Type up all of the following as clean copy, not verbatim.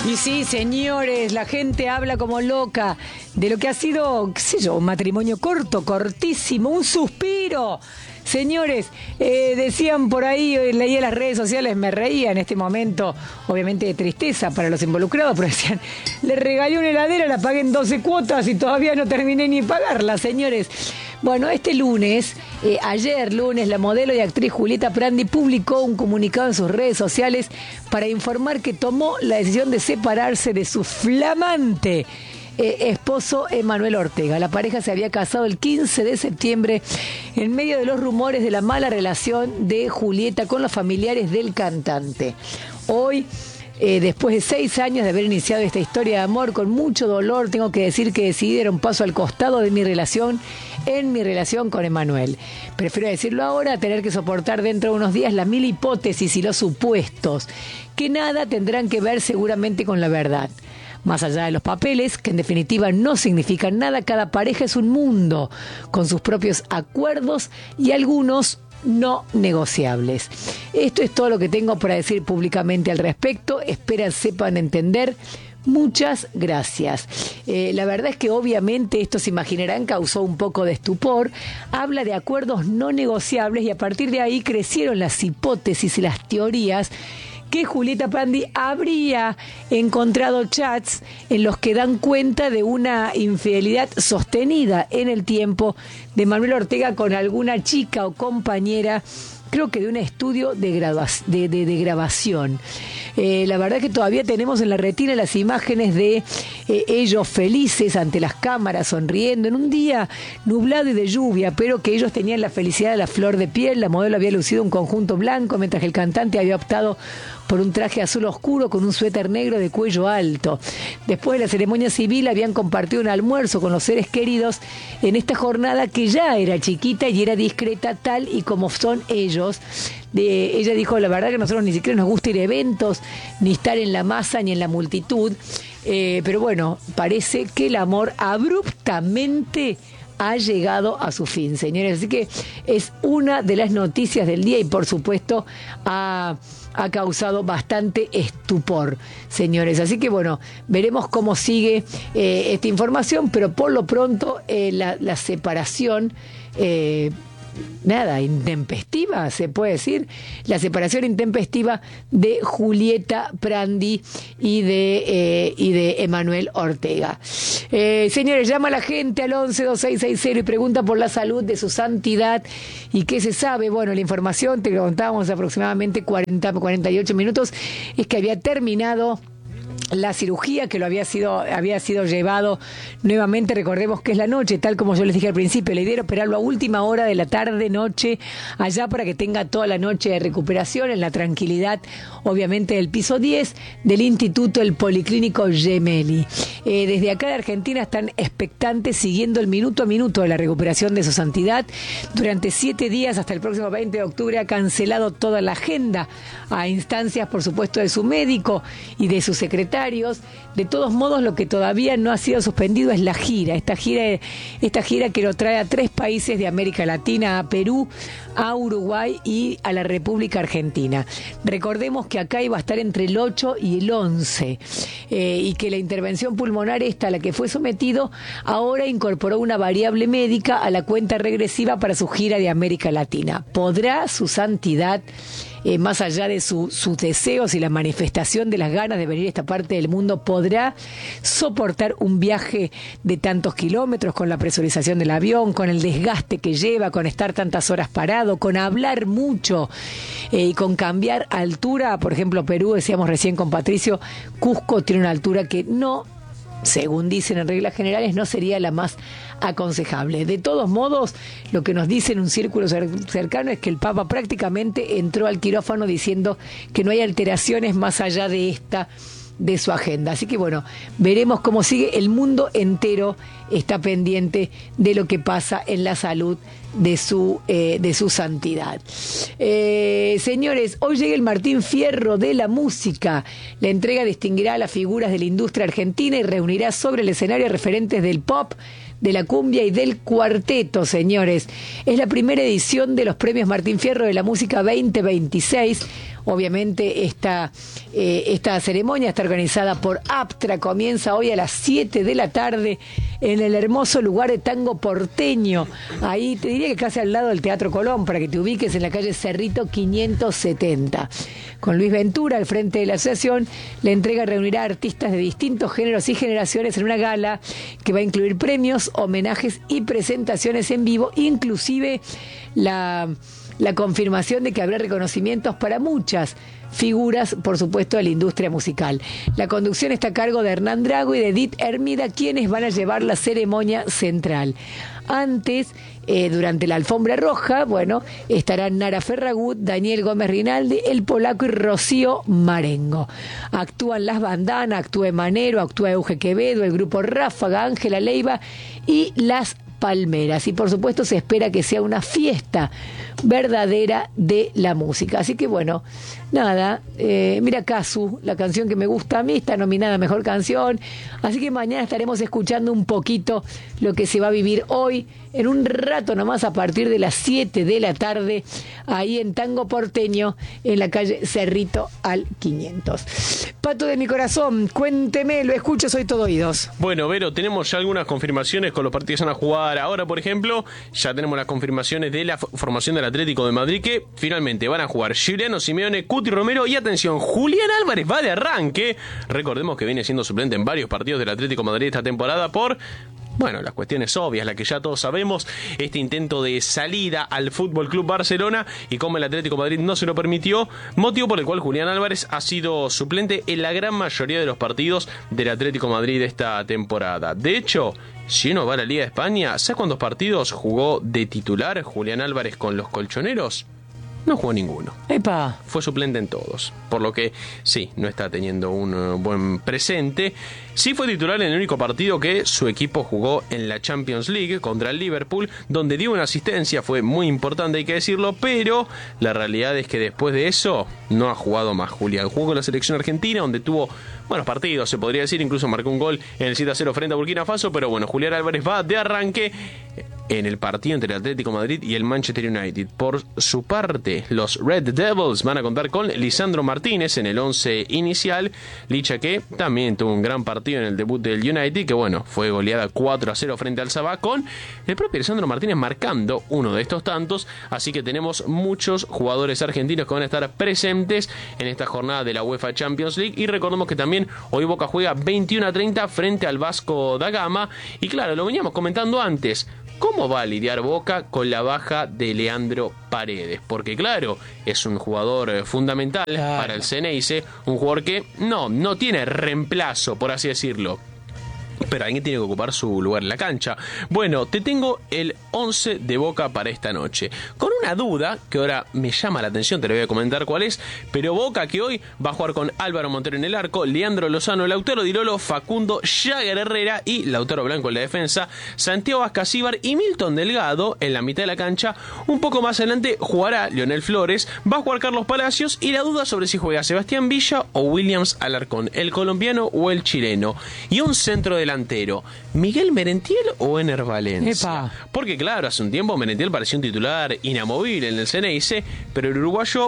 Y sí, señores, la gente habla como loca de lo que ha sido, qué sé yo, un matrimonio corto, cortísimo, un suspiro. Señores, decían por ahí, leía en las redes sociales, me reía en este momento, obviamente de tristeza para los involucrados, pero decían, le regalé una heladera, la pagué en 12 cuotas y todavía no terminé ni pagarla, señores. Bueno, este lunes, ayer lunes, la modelo y actriz Julieta Prandi publicó un comunicado en sus redes sociales para informar que tomó la decisión de separarse de su flamante esposo Emanuel Ortega. La pareja se había casado el 15 de septiembre en medio de los rumores de la mala relación de Julieta con los familiares del cantante. Hoy, después de 6 años de haber iniciado esta historia de amor con mucho dolor, tengo que decir que decidí dar un paso al costado de mi relación con Emanuel. Prefiero decirlo ahora a tener que soportar dentro de unos días las 1000 hipótesis y los supuestos, que nada tendrán que ver seguramente con la verdad. Más allá de los papeles, que en definitiva no significan nada, cada pareja es un mundo, con sus propios acuerdos y algunos no negociables. Esto es todo lo que tengo para decir públicamente al respecto. Espero sepan entender. Muchas gracias. La verdad es que obviamente esto, se imaginarán, causó un poco de estupor. Habla de acuerdos no negociables y a partir de ahí crecieron las hipótesis y las teorías que Julieta Prandi habría encontrado chats en los que dan cuenta de una infidelidad sostenida en el tiempo de Manuel Ortega con alguna chica o compañera, creo que de un estudio de grabación. La verdad es que todavía tenemos en la retina las imágenes de ellos felices ante las cámaras, sonriendo, en un día nublado y de lluvia, pero que ellos tenían la felicidad de la flor de piel. La modelo había lucido un conjunto blanco, mientras que el cantante había optado por un traje azul oscuro con un suéter negro de cuello alto. Después de la ceremonia civil habían compartido un almuerzo con los seres queridos en esta jornada que ya era chiquita y era discreta, tal y como son ellos. Ella dijo, la verdad que a nosotros ni siquiera nos gusta ir a eventos, ni estar en la masa, ni en la multitud, pero bueno, parece que el amor abruptamente ha llegado a su fin, señores. Así que es una de las noticias del día y por supuesto ha causado bastante estupor, señores. Así que bueno, veremos cómo sigue esta información, pero por lo pronto la separación, intempestiva, se puede decir, la separación intempestiva de Julieta Prandi y de Emanuel Ortega. Señores, llama a la gente al 112660 y pregunta por la salud de su santidad. ¿Y qué se sabe? Bueno, la información, te contábamos aproximadamente 48 minutos, es que había terminado la cirugía, que había sido llevado nuevamente. Recordemos que es la noche, tal como yo les dije al principio, la idea era operarlo a última hora de la tarde, noche, allá para que tenga toda la noche de recuperación en la tranquilidad, obviamente, del piso 10 del Instituto El Policlínico Gemelli. Desde acá de Argentina están expectantes, siguiendo el minuto a minuto de la recuperación de su santidad. Durante 7 días, hasta el próximo 20 de octubre, ha cancelado toda la agenda a instancias, por supuesto, de su médico y de su secretario. De todos modos, lo que todavía no ha sido suspendido es la gira. Esta gira que lo trae a 3 países de América Latina, a Perú, a Uruguay y a la República Argentina. Recordemos que acá iba a estar entre el 8 y el 11 y que la intervención pulmonar esta a la que fue sometido ahora incorporó una variable médica a la cuenta regresiva para su gira de América Latina. ¿Podrá su santidad, más allá de sus deseos y la manifestación de las ganas de venir a esta parte del mundo, podrá soportar un viaje de tantos kilómetros con la presurización del avión, con el desgaste que lleva, con estar tantas horas parado, con hablar mucho y con cambiar altura? Por ejemplo, Perú, decíamos recién con Patricio, Cusco tiene una altura que no, según dicen en reglas generales, no sería la más aconsejable. De todos modos, lo que nos dice en un círculo cercano es que el Papa prácticamente entró al quirófano diciendo que no hay alteraciones más allá de su agenda. Así que bueno, veremos cómo sigue. El mundo entero está pendiente de lo que pasa en la salud de su santidad. Señores, hoy llega el Martín Fierro de la música. La entrega distinguirá a las figuras de la industria argentina y reunirá sobre el escenario referentes del pop, de la cumbia y del cuarteto, señores. Es la primera edición de los premios Martín Fierro de la música 2026, obviamente esta ceremonia está organizada por APTRA, comienza hoy a las 7 de la tarde en el hermoso lugar de Tango Porteño, ahí te diría que casi al lado del Teatro Colón, para que te ubiques, en la calle Cerrito 570. Con Luis Ventura al frente de la asociación, la entrega reunirá a artistas de distintos géneros y generaciones en una gala que va a incluir premios, homenajes y presentaciones en vivo, inclusive la confirmación de que habrá reconocimientos para muchas figuras, por supuesto, de la industria musical. La conducción está a cargo de Hernán Drago y de Edith Hermida, quienes van a llevar la ceremonia central. Antes, durante la alfombra roja, bueno, estarán Nara Ferragut, Daniel Gómez Rinaldi, El Polaco y Rocío Marengo. Actúan Las Bandanas, actúa Manero, actúa Euge Quevedo, el grupo Ráfaga, Ángela Leiva y Las Palmeras. Y por supuesto se espera que sea una fiesta verdadera de la música. Así que bueno, nada, mira Casu, la canción que me gusta a mí, está nominada a Mejor Canción. Así que mañana estaremos escuchando un poquito lo que se va a vivir hoy, en un rato nomás, a partir de las 7 de la tarde, ahí en Tango Porteño, en la calle Cerrito al 500. Pato de mi corazón, cuénteme, lo escucho, soy todo oídos. Bueno, Vero, tenemos ya algunas confirmaciones con los partidos que van a jugar ahora, por ejemplo. Ya tenemos las confirmaciones de la formación del Atlético de Madrid, que finalmente van a jugar Giuliano Simeone, Cuti Romero y, atención, Julián Álvarez va de arranque. Recordemos que viene siendo suplente en varios partidos del Atlético de Madrid esta temporada por... bueno, las cuestiones obvias, las que ya todos sabemos, este intento de salida al Fútbol Club Barcelona, y como el Atlético de Madrid no se lo permitió, motivo por el cual Julián Álvarez ha sido suplente en la gran mayoría de los partidos del Atlético de Madrid esta temporada. De hecho, si uno va a la Liga de España, ¿sabes cuántos partidos jugó de titular Julián Álvarez con los colchoneros? No jugó ninguno. ¡Epa! Fue suplente en todos, por lo que sí, no está teniendo un buen presente. Sí fue titular en el único partido que su equipo jugó en la Champions League contra el Liverpool, donde dio una asistencia, fue muy importante, hay que decirlo, pero la realidad es que después de eso no ha jugado más Julián. Jugó con la selección argentina, donde tuvo buenos partidos, se podría decir, incluso marcó un gol en el 7-0 frente a Burkina Faso, pero bueno, Julián Álvarez va de arranque en el partido entre el Atlético de Madrid y el Manchester United. Por su parte, los Red Devils van a contar con Lisandro Martínez en el 11 inicial, Licha, que también tuvo un gran partido en el debut del United, que bueno, fue goleada 4-0 frente al Sabah, con el propio Lisandro Martínez marcando uno de estos tantos. Así que tenemos muchos jugadores argentinos que van a estar presentes en esta jornada de la UEFA Champions League. Y recordemos que también hoy Boca juega 21-30 frente al Vasco da Gama, y claro, lo veníamos comentando antes, ¿cómo va a lidiar Boca con la baja de Leandro Paredes? Porque claro, es un jugador fundamental para el Xeneize, un jugador que no tiene reemplazo, por así decirlo, pero alguien tiene que ocupar su lugar en la cancha. Bueno, te tengo el 11 de Boca para esta noche, con una duda que ahora me llama la atención, te lo voy a comentar cuál es. Pero Boca, que hoy va a jugar con Álvaro Montero en el arco, Leandro Lozano, Lautaro Di Lolo, Facundo Jagger Herrera y Lautaro Blanco en la defensa, Santiago Ascasíbar y Milton Delgado en la mitad de la cancha. Un poco más adelante jugará Lionel Flores, va a jugar Carlos Palacios, y la duda sobre si juega Sebastián Villa o Williams Alarcón, el colombiano o el chileno. Y un centro delantero, ¿Miguel Merentiel o Ener Valencia? ¡Epa! Porque claro, hace un tiempo Merentiel parecía un titular inamovible en el Xeneize, pero el uruguayo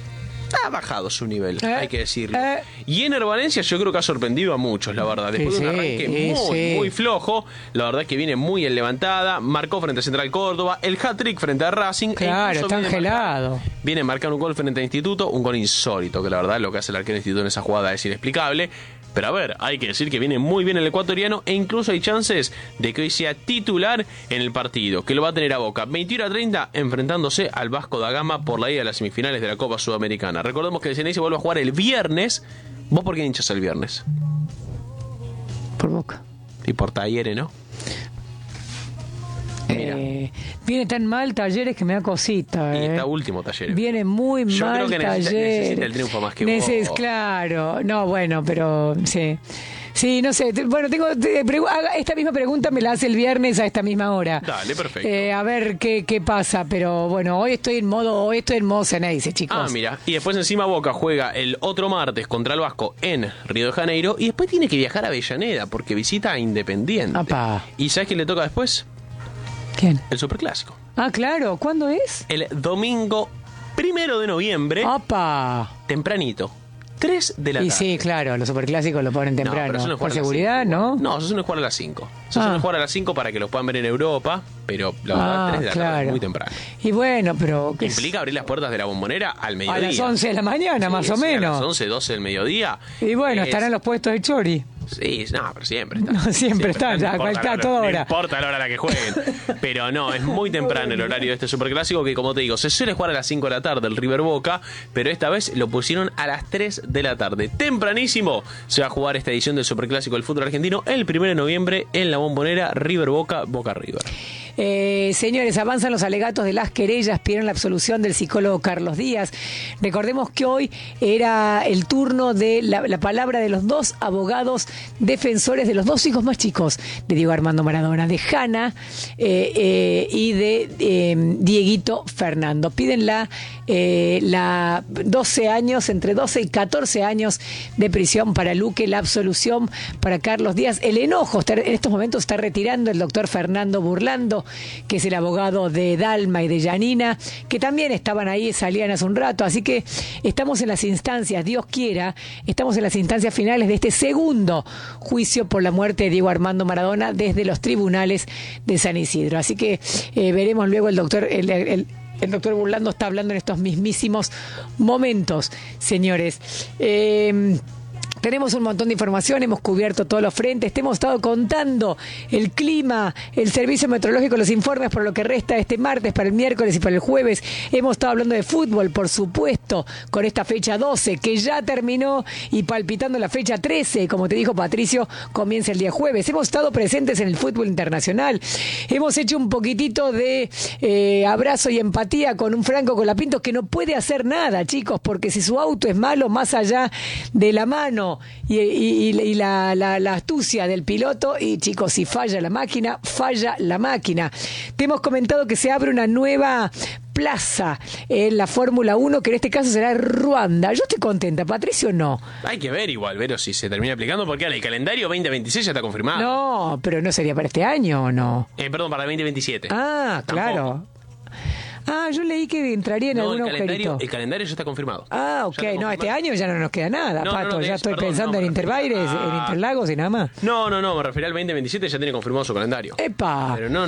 ha bajado su nivel, hay que decirlo. Y Ener Valencia yo creo que ha sorprendido a muchos, la verdad. Después de un arranque muy flojo, la verdad es que viene muy en levantada. Marcó frente a Central Córdoba, el hat-trick frente a Racing. Claro, está angelado. Viene marcando un gol frente a Instituto, un gol insólito, que la verdad lo que hace el arquero de Instituto en esa jugada es inexplicable. Pero a ver, hay que decir que viene muy bien el ecuatoriano, e incluso hay chances de que hoy sea titular en el partido, que lo va a tener a Boca 21-30 enfrentándose al Vasco da Gama por la ida a las semifinales de la Copa Sudamericana. Recordemos que el Xeneize vuelve a jugar el viernes. ¿Vos por qué hinchas el viernes? Por Boca. Y por Talleres, ¿no? Viene tan mal Talleres que me da cosita. Y está último Talleres. Viene muy Yo mal creo que Talleres. necesita el triunfo más que vos. Claro, no, bueno, pero sí. Sí, no sé. Bueno, esta misma pregunta me la hace el viernes a esta misma hora. Dale, perfecto. A ver qué pasa, pero bueno, hoy estoy en modo Xeneize, chicos. Ah, mira, y después encima Boca juega el otro martes contra el Vasco en Río de Janeiro, y después tiene que viajar a Avellaneda porque visita a Independiente. Apá. ¿Y sabes quién le toca después? ¿Quién? El Superclásico. Ah, claro. ¿Cuándo es? El domingo 1 de noviembre, ¡Opa! tempranito. 3 de la tarde. Y sí, claro, los superclásicos lo ponen temprano. No, pero por seguridad, ¿no? No, se suelen jugar a las 5. Se suelen jugar a las 5 para que los puedan ver en Europa, pero la verdad, 3 de la tarde es muy temprano. Y bueno, pero... Implica abrir las puertas de la Bombonera al mediodía. A las 11 de la mañana, más o menos. A las 11, 12 del mediodía. Y bueno, estarán los puestos de chori. Sí, no, pero siempre está. No, siempre está, ya, está a toda hora. No importa la hora a la que jueguen. Pero no, es muy temprano el horario de este superclásico que, como te digo, se suele jugar a las 5 de la tarde el River Boca, pero esta vez lo pusieron a las 3 de la tarde. Tempranísimo se va a jugar esta edición del superclásico del fútbol argentino el 1 de noviembre en la Bombonera, River Boca, Boca River. Señores, avanzan los alegatos de las querellas, pidieron la absolución del psicólogo Carlos Díaz. Recordemos que hoy era el turno de la palabra de los dos abogados defensores de los dos hijos más chicos de Diego Armando Maradona, de Hanna y de Dieguito Fernando. Piden la 12 años, entre 12 y 14 años de prisión para Luque, la absolución para Carlos Díaz. El enojo en estos momentos está retirando el doctor Fernando Burlando, que es el abogado de Dalma y de Yanina, que también estaban ahí, salían hace un rato. Así que estamos en las instancias, Dios quiera, estamos en las instancias finales de este segundo juicio por la muerte de Diego Armando Maradona desde los tribunales de San Isidro. Así que veremos luego el doctor... El doctor Burlando está hablando en estos mismísimos momentos, señores. Tenemos un montón de información, hemos cubierto todos los frentes, te hemos estado contando el clima, el servicio meteorológico, los informes por lo que resta este martes, para el miércoles y para el jueves. Hemos estado hablando de fútbol, por supuesto, con esta fecha 12, que ya terminó, y palpitando la fecha 13, como te dijo Patricio, comienza el día jueves. Hemos estado presentes en el fútbol internacional, hemos hecho un poquitito de abrazo y empatía con un Franco Colapinto que no puede hacer nada, chicos, porque si su auto es malo, más allá de la mano y la astucia del piloto, y chicos, si falla la máquina, falla la máquina. Te hemos comentado que se abre una nueva plaza en la Fórmula 1, que en este caso será Ruanda. Yo estoy contenta, Patricio, no. Hay que ver igual, Vero, si se termina aplicando, porque el calendario 2026 ya está confirmado. No, pero ¿no sería para este año o no? Perdón, para el 2027. Ah, claro. Tampoco. Ah, yo leí que entraría en algún agujerito. El calendario ya está confirmado. Ah, ok. No, este año ya no nos queda nada, Pato. Ya estoy pensando en Interbaires, en Interlagos y nada más. No, me refería al 2027, ya tiene confirmado su calendario. ¡Epa! Pero no,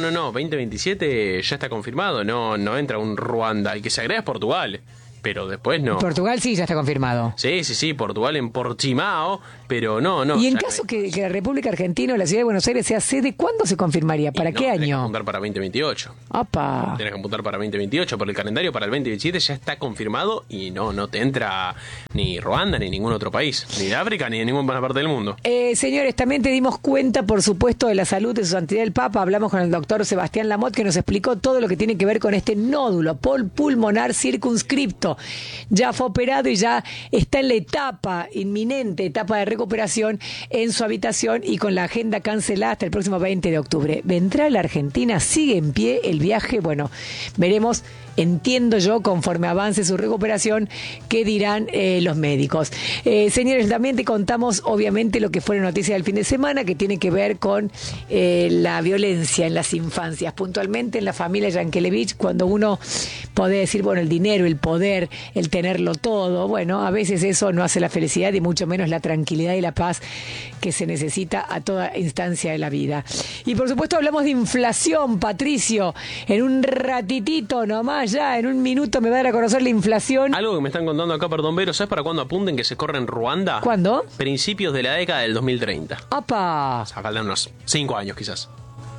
2027 ya está confirmado, no entra un Ruanda. Y que se agrega es Portugal. Pero después no. Portugal sí ya está confirmado. Sí, Portugal en Portimao, pero no. Y en caso que la República Argentina o la Ciudad de Buenos Aires sea sede, ¿cuándo se confirmaría? ¿Para qué año? Tienes que apuntar para 2028. ¡Opa! Tienes que apuntar para 2028, pero el calendario para el 2027 ya está confirmado y no te entra ni Ruanda ni ningún otro país, ni de África ni de ninguna parte del mundo. Señores, también te dimos cuenta, por supuesto, de la salud de su santidad el Papa. Hablamos con el doctor Sebastián Lamotte, que nos explicó todo lo que tiene que ver con este nódulo pulmonar circunscripto. Ya fue operado y ya está en la inminente etapa de recuperación en su habitación, y con la agenda cancelada hasta el próximo 20 de octubre. ¿Vendrá a la Argentina? ¿Sigue en pie el viaje? Bueno, veremos. Entiendo yo, conforme avance su recuperación, qué dirán los médicos. Señores, también te contamos, obviamente, lo que fue la noticia del fin de semana, que tiene que ver con la violencia en las infancias, puntualmente en la familia Yankelevich, cuando uno puede decir, bueno, el dinero, el poder, el tenerlo todo, bueno, a veces eso no hace la felicidad y mucho menos la tranquilidad y la paz que se necesita a toda instancia de la vida. Y por supuesto hablamos de inflación, Patricio, en un ratitito nomás. Ya en un minuto me va a dar a conocer la inflación. Algo que me están contando acá, perdón, Vero, ¿sabes para cuándo apunten que se corre en Ruanda? ¿Cuándo? Principios de la década del 2030. ¡Apa! O sea, faltan unos 5 años quizás.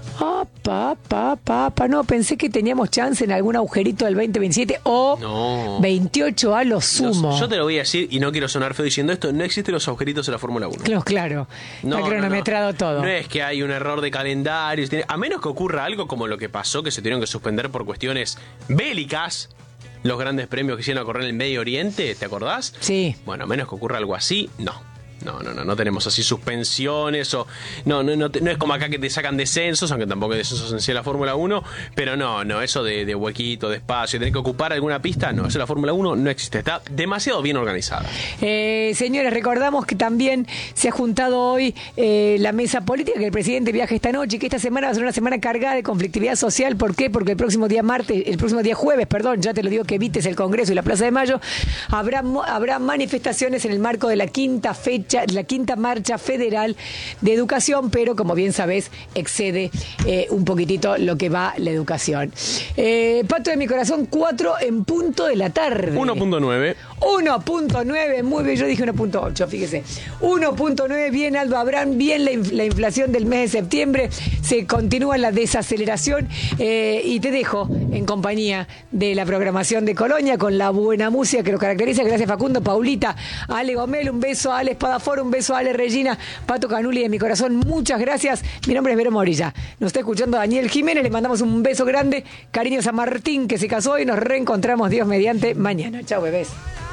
No, pensé que teníamos chance en algún agujerito del 2027 o 28 a lo sumo. Yo te lo voy a decir, y no quiero sonar feo diciendo esto, no existen los agujeritos en la Fórmula 1. Claro. Está cronometrado todo. No es que hay un error de calendario, a menos que ocurra algo como lo que pasó, que se tuvieron que suspender por cuestiones bélicas los grandes premios que hicieron a correr en el Medio Oriente, ¿te acordás? Sí. Bueno, a menos que ocurra algo así, no. No tenemos así suspensiones o no es como acá que te sacan descensos, aunque tampoco hay descensos en sí en la Fórmula 1, pero no, eso de huequito, de espacio, tener que ocupar alguna pista, no, eso en la Fórmula 1 no existe, está demasiado bien organizada. Señores, recordamos que también se ha juntado hoy la mesa política, que el presidente viaja esta noche y que esta semana va a ser una semana cargada de conflictividad social. ¿Por qué? Porque el próximo día jueves, ya te lo digo, que evites el Congreso y la Plaza de Mayo, habrá manifestaciones en el marco de la quinta marcha federal de educación, pero como bien sabés, excede un poquitito lo que va la educación. Pato de mi corazón, 4 en punto de la tarde. 1.9. 1.9, muy bien, yo dije 1.8, fíjese. 1.9, bien Aldo Abraham, bien la inflación del mes de septiembre, se continúa la desaceleración y te dejo en compañía de la programación de Colonia con la buena música que lo caracteriza. Gracias Facundo, Paulita, Ale Gomel, un beso a Ale Espadafora, un beso a Ale Regina, Pato Canuli de mi corazón, muchas gracias. Mi nombre es Vero Morilla, nos está escuchando Daniel Jiménez, le mandamos un beso grande, cariños a Martín que se casó y nos reencontramos Dios mediante mañana. Chao bebés.